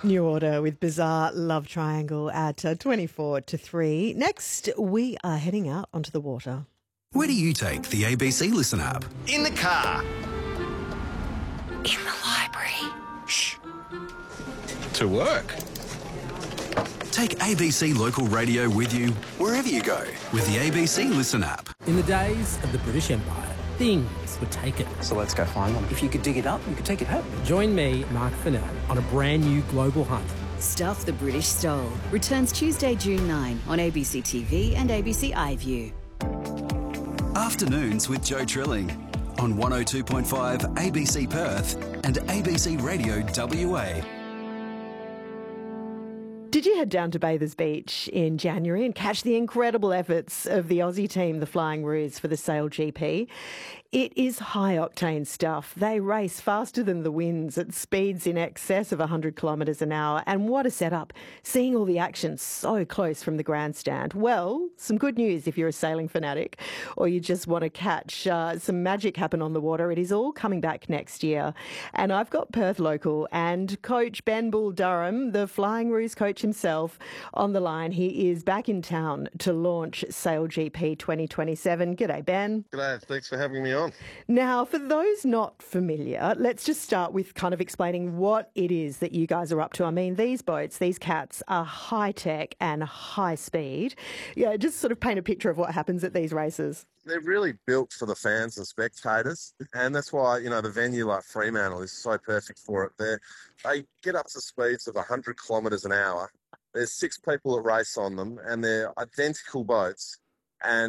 New Order with Bizarre Love Triangle at 24 to 3. Next, we are heading out onto the water. Where do you take the ABC Listen app? In the car. In the library. Shh. To work. Take ABC Local Radio with you wherever you go with the ABC Listen app. In the days of the British Empire, things were taken. So let's go find them. If you could dig it up, you could take it home. Join me, Mark Fennell, on a brand new global hunt. Stuff the British Stole returns Tuesday, June 9 on ABC TV and ABC iView. Afternoons with Joe Trilling on 102.5 ABC Perth and ABC Radio WA. Did you head down to Bathers Beach in January and catch the incredible efforts of the Aussie team, the Flying Roos, for the Sail GP? It is high-octane stuff. They race faster than the winds at speeds in excess of 100 kilometres an hour. And what a setup, seeing all the action so close from the grandstand. Well, some good news if you're a sailing fanatic or you just want to catch some magic happen on the water. It is all coming back next year. And I've got Perth local and coach Ben Bull Durham, the Flying Roos coach himself, on the line. He is back in town to launch Sail GP 2027. G'day, Ben. G'day, thanks for having me on. Now, for those not familiar, let's just start with kind of explaining what it is that you guys are up to. I mean, these boats, these cats are high-tech and high-speed. Yeah, just sort of paint a picture of what happens at these races. They're really built for the fans and spectators, and that's why, the venue like Fremantle is so perfect for it. They get up to speeds of 100 kilometres an hour. There's 6 people that race on them, and they're identical boats. And